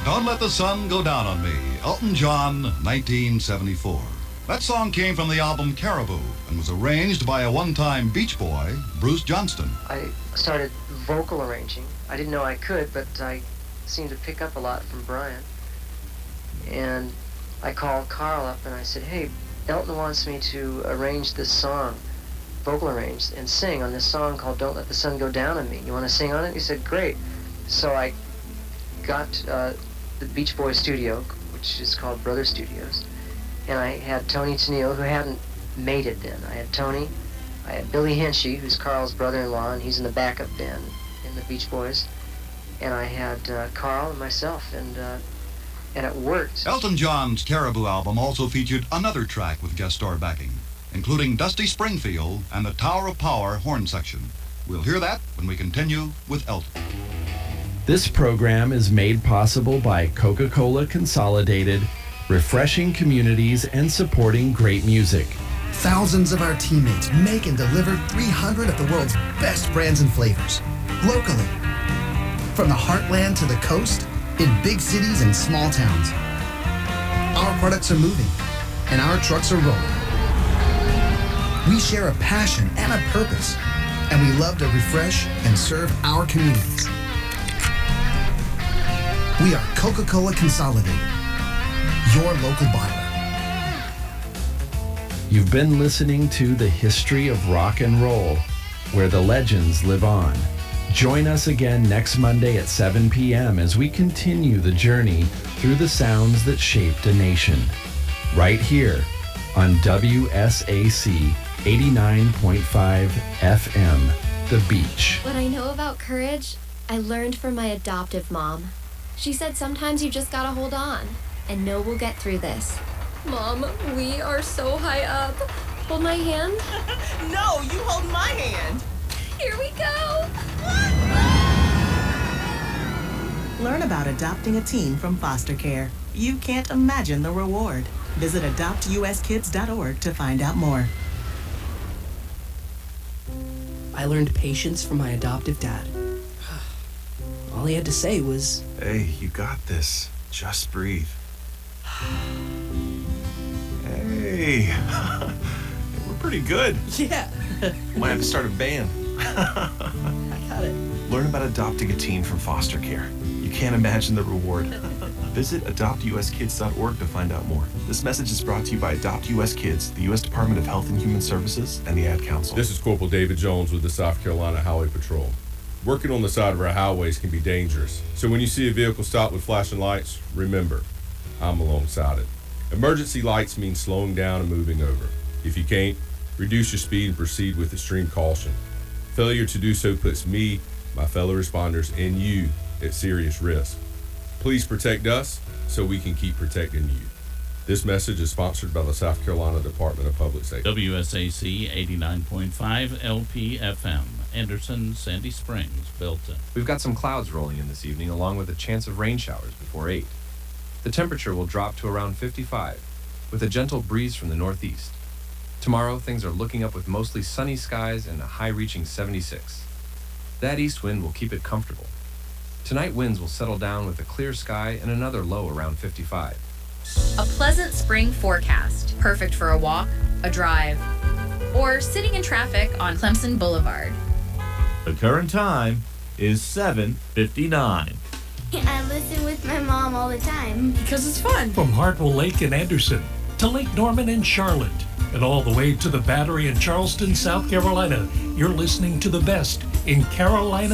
Don't Let the Sun Go Down on Me, Elton John, 1974. That song came from the album Caribou and was arranged by a one-time Beach Boy, Bruce Johnston. I started vocal arranging. I didn't know I could, but I seemed to pick up a lot from Brian. And I called Carl up and I said, hey, Elton wants me to arrange this song, vocal arrange, and sing on this song called Don't Let the Sun Go Down on Me. You want to sing on it? He said, great. So I got the Beach Boys studio, which is called Brother Studios, and I had Tony Tennille, who hadn't made it then. I had Tony, I had Billy Hinchy, who's Carl's brother-in-law, and he's in the backup band in the Beach Boys, and I had Carl and myself, and it worked. Elton John's Caribou album also featured another track with guest star backing, including Dusty Springfield and the Tower of Power horn section. We'll hear that when we continue with Elton. This program is made possible by Coca-Cola Consolidated, refreshing communities and supporting great music. Thousands of our teammates make and deliver 300 of the world's best brands and flavors, locally. From the heartland to the coast, in big cities and small towns. Our products are moving, and our trucks are rolling. We share a passion and a purpose, and we love to refresh and serve our communities. We are Coca-Cola Consolidated, your local bottler. You've been listening to The History of Rock and Roll, where the legends live on. Join us again next Monday at 7 p.m. as we continue the journey through the sounds that shaped a nation. Right here on WSAC 89.5 FM, The Beach. What I know about courage, I learned from my adoptive mom. She said sometimes you just gotta hold on and know we'll get through this. Mom, we are so high up. Hold my hand. No, you hold my hand. Here we go. Learn about adopting a teen from foster care. You can't imagine the reward. Visit adoptuskids.org to find out more. I learned patience from my adoptive dad. All he had to say was, "Hey, you got this. Just breathe." Hey, we're pretty good. yeah, Might have to start a band. I got it. Learn about adopting a teen from foster care. You can't imagine the reward. Visit adoptuskids.org to find out more. This message is brought to you by Adopt US Kids, the U.S. Department of Health and Human Services, and the Ad Council. This is Corporal David Jones with the South Carolina Highway Patrol. Working on the side of our highways can be dangerous. So when you see a vehicle stop with flashing lights, remember, I'm alongside it. Emergency lights mean slowing down and moving over. If you can't, reduce your speed and proceed with extreme caution. Failure to do so puts me, my fellow responders, and you at serious risk. Please protect us so we can keep protecting you. This message is sponsored by the South Carolina Department of Public Safety. WSAC 89.5 LPFM, Anderson, Sandy Springs, Belton. We've got some clouds rolling in this evening, along with a chance of rain showers before 8. The temperature will drop to around 55, with a gentle breeze from the northeast. Tomorrow, things are looking up with mostly sunny skies and a high reaching 76. That east wind will keep it comfortable. Tonight, winds will settle down with a clear sky and another low around 55. A pleasant spring forecast, perfect for a walk, a drive, or sitting in traffic on Clemson Boulevard. The current time is 7:59. I listen with my mom all the time. Because it's fun. From Hartwell Lake in Anderson to Lake Norman in Charlotte and all the way to the Battery in Charleston, South Carolina, you're listening to the best in Carolina